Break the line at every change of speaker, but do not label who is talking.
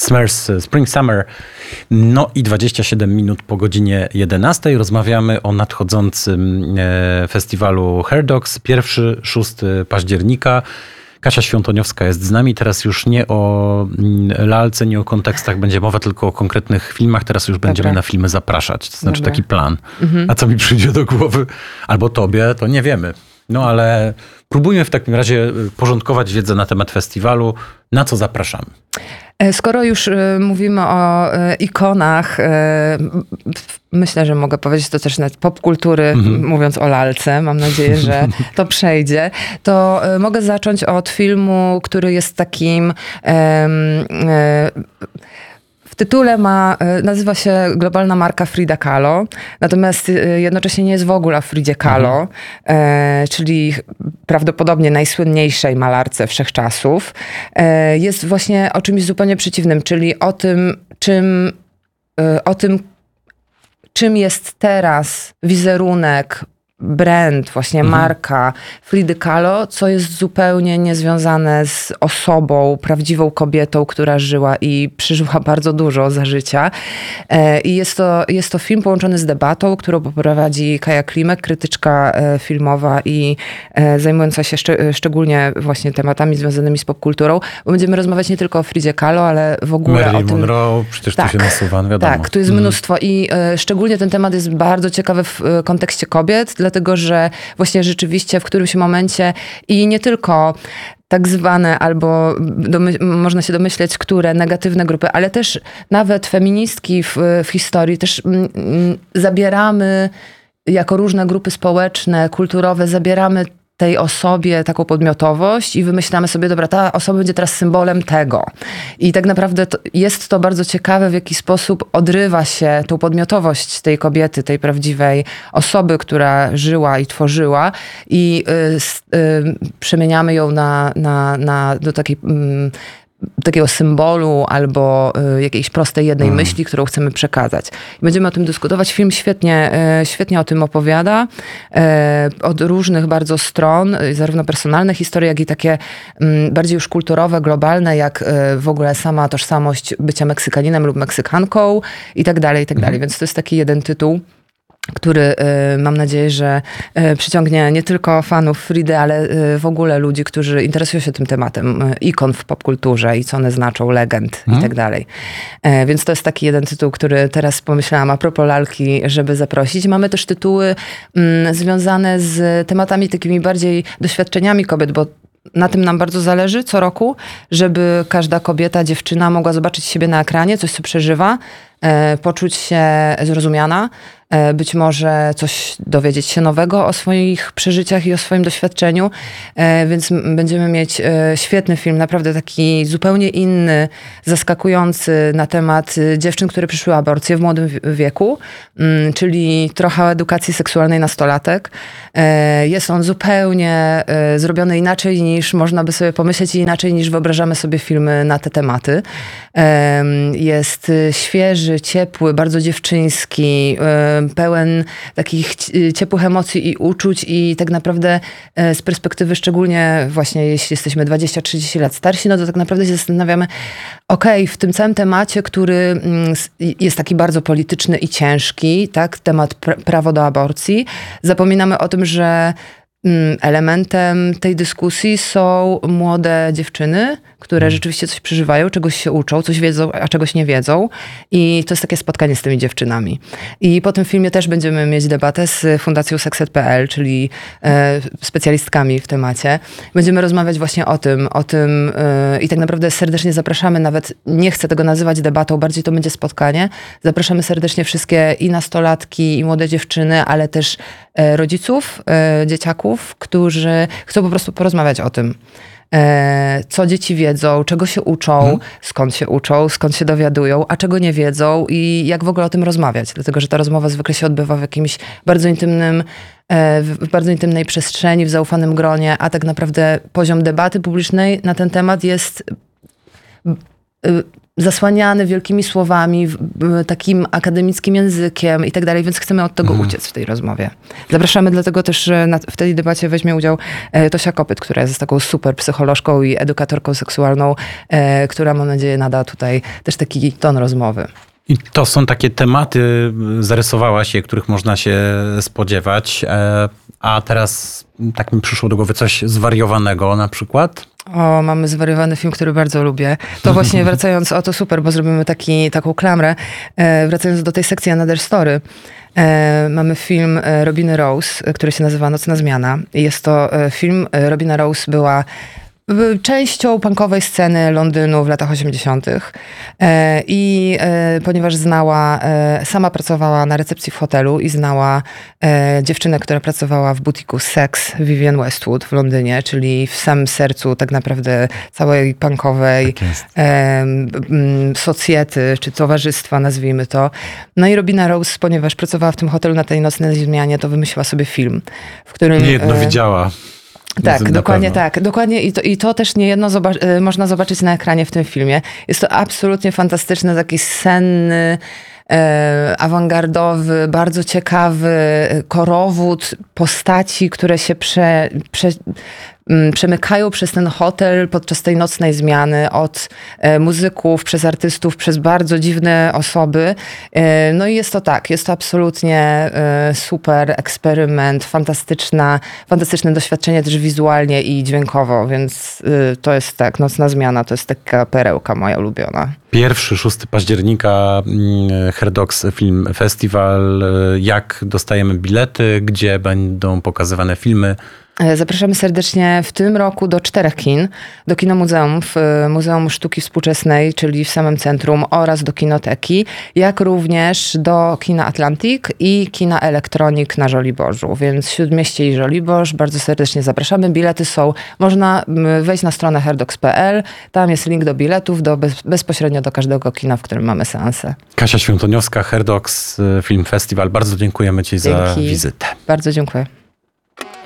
Spring Summer. No i 27 minut po godzinie 11 rozmawiamy o nadchodzącym festiwalu Hair Dogs, 1-6 października. Kasia Świątoniowska jest z nami. Teraz już nie o lalce, nie o kontekstach będzie mowa, tylko o konkretnych filmach. Teraz już będziemy na filmy zapraszać. To znaczy taki plan. A co mi przyjdzie do głowy? Albo tobie, to nie wiemy. No ale próbujmy w takim razie porządkować wiedzę na temat festiwalu. Na co zapraszamy?
Skoro już mówimy o ikonach, myślę, że mogę powiedzieć to też nawet popkultury, mówiąc o lalce, mam nadzieję, że to przejdzie, to mogę zacząć od filmu, który jest takim... W tytule nazywa się globalna marka Frida Kahlo, natomiast jednocześnie nie jest w ogóle o Fridzie Kahlo, czyli prawdopodobnie najsłynniejszej malarce wszechczasów. Jest właśnie o czymś zupełnie przeciwnym, czyli o tym, czym jest teraz wizerunek, brand, właśnie marka Fridy Kahlo, co jest zupełnie niezwiązane z osobą, prawdziwą kobietą, która żyła i przeżyła bardzo dużo za życia. I jest to film połączony z debatą, którą poprowadzi Kaja Klimek, krytyczka filmowa i zajmująca się szczególnie właśnie tematami związanymi z popkulturą. Bo będziemy rozmawiać nie tylko o Fridzie Kahlo, ale w ogóle
Marilyn
o tym...
Monroe, przecież tu się nasuwa, wiadomo.
Tak, tu jest mnóstwo i szczególnie ten temat jest bardzo ciekawy w kontekście kobiet, dlatego że właśnie rzeczywiście w którymś momencie i nie tylko tak zwane, albo można się domyśleć, które negatywne grupy, ale też nawet feministki w historii też zabieramy jako różne grupy społeczne, kulturowe, zabieramy tej osobie taką podmiotowość i wymyślamy sobie, dobra, ta osoba będzie teraz symbolem tego. I tak naprawdę jest to bardzo ciekawe, w jaki sposób odrywa się tą podmiotowość tej kobiety, tej prawdziwej osoby, która żyła i tworzyła i przemieniamy ją do takiej... takiego symbolu albo jakiejś prostej jednej myśli, którą chcemy przekazać. Będziemy o tym dyskutować. Film świetnie o tym opowiada. Od różnych bardzo stron, zarówno personalne historie, jak i takie bardziej już kulturowe, globalne, jak w ogóle sama tożsamość bycia Meksykaninem lub Meksykanką i tak dalej, i tak dalej. Więc to jest taki jeden tytuł, który mam nadzieję, że przyciągnie nie tylko fanów Fridy, ale w ogóle ludzi, którzy interesują się tym tematem ikon w popkulturze i co one znaczą, legend i tak dalej. Więc to jest taki jeden tytuł, który teraz pomyślałam a propos lalki, żeby zaprosić. Mamy też tytuły związane z tematami takimi bardziej doświadczeniami kobiet, bo na tym nam bardzo zależy co roku, żeby każda kobieta, dziewczyna mogła zobaczyć siebie na ekranie, coś co przeżywa, poczuć się zrozumiana, być może coś dowiedzieć się nowego o swoich przeżyciach i o swoim doświadczeniu, więc będziemy mieć świetny film, naprawdę taki zupełnie inny, zaskakujący na temat dziewczyn, które przyszły aborcję w młodym wieku, czyli trochę o edukacji seksualnej nastolatek. Jest on zupełnie zrobiony inaczej niż można by sobie pomyśleć i inaczej niż wyobrażamy sobie filmy na te tematy. Jest świeży, ciepły, bardzo dziewczyński, pełen takich ciepłych emocji i uczuć i tak naprawdę z perspektywy szczególnie właśnie jeśli jesteśmy 20-30 lat starsi, no to tak naprawdę się zastanawiamy, w tym całym temacie, który jest taki bardzo polityczny i ciężki, tak, temat prawo do aborcji, zapominamy o tym, że elementem tej dyskusji są młode dziewczyny, które rzeczywiście coś przeżywają, czegoś się uczą, coś wiedzą, a czegoś nie wiedzą. I to jest takie spotkanie z tymi dziewczynami. I po tym filmie też będziemy mieć debatę z Fundacją Sexet.pl, czyli specjalistkami w temacie. Będziemy rozmawiać właśnie o tym i tak naprawdę serdecznie zapraszamy, nawet nie chcę tego nazywać debatą, bardziej to będzie spotkanie. Zapraszamy serdecznie wszystkie i nastolatki, i młode dziewczyny, ale też rodziców, dzieciaków, którzy chcą po prostu porozmawiać o tym. Co dzieci wiedzą, czego się uczą, skąd się dowiadują, a czego nie wiedzą i jak w ogóle o tym rozmawiać. Dlatego, że ta rozmowa zwykle się odbywa w jakimś bardzo intymnym, w bardzo intymnej przestrzeni, w zaufanym gronie, a tak naprawdę poziom debaty publicznej na ten temat jest zasłaniany wielkimi słowami, takim akademickim językiem i tak dalej, więc chcemy od tego uciec w tej rozmowie. Zapraszamy dlatego też, że w tej debacie weźmie udział Tosia Kopyt, która jest taką super psycholożką i edukatorką seksualną, która, mam nadzieję, nada tutaj też taki ton rozmowy.
I to są takie tematy, zarysowałaś je, których można się spodziewać. A teraz tak mi przyszło do głowy coś zwariowanego na przykład.
O, mamy zwariowany film, który bardzo lubię. To właśnie wracając, to super, bo zrobimy taką klamrę. Wracając do tej sekcji Another Story. Mamy film Robiny Rose, który się nazywa Nocna Zmiana. Jest to film, Robina Rose była częścią punkowej sceny Londynu w latach 80. I ponieważ sama pracowała na recepcji w hotelu i znała dziewczynę, która pracowała w butiku Sex Vivienne Westwood w Londynie, czyli w samym sercu tak naprawdę całej punkowej socjety, czy towarzystwa, nazwijmy to. No i Robina Rose, ponieważ pracowała w tym hotelu na tej nocnej zmianie, to wymyśliła sobie film, w którym...
Niejedno widziała.
Tak, dokładnie tak. Dokładnie i to też niejedno można zobaczyć na ekranie w tym filmie. Jest to absolutnie fantastyczny, taki senny, awangardowy, bardzo ciekawy korowód postaci, które się przemykają przez ten hotel podczas tej nocnej zmiany, od muzyków, przez artystów, przez bardzo dziwne osoby. No i jest to absolutnie super eksperyment, fantastyczne doświadczenie też wizualnie i dźwiękowo, więc to jest Nocna Zmiana, to jest taka perełka moja ulubiona.
1-6 października Hair Dogs Film Festival. Jak dostajemy bilety? Gdzie będą pokazywane filmy?
Zapraszamy serdecznie w tym roku do 4 kin. Do Kinomuzeum w Muzeum Sztuki Współczesnej, czyli w samym centrum, oraz do Kinoteki, jak również do Kina Atlantic i Kina Elektronik na Żoliborzu. Więc Śródmieście i Żoliborz bardzo serdecznie zapraszamy. Bilety są, można wejść na stronę hairdogs.pl, tam jest link do biletów, bezpośrednio do każdego kina, w którym mamy seansę.
Kasia Świątoniowska, Hair Dogs Film Festival. Bardzo dziękujemy Ci za wizytę.
Bardzo dziękuję.